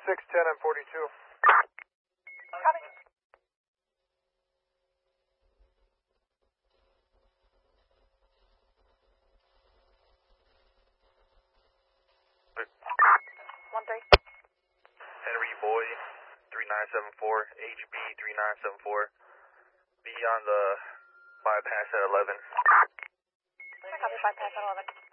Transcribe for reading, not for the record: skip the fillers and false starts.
610 and 42. Copy. One three. Henry Boy, 3974, HB 3974. Be on the bypass at 11. Copy, bypass at 11.